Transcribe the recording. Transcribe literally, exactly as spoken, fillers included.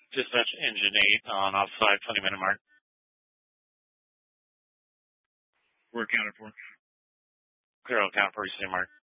Dispatch engine eight on offside twenty minute mark. We're accounted for. Clear on count for recent mark.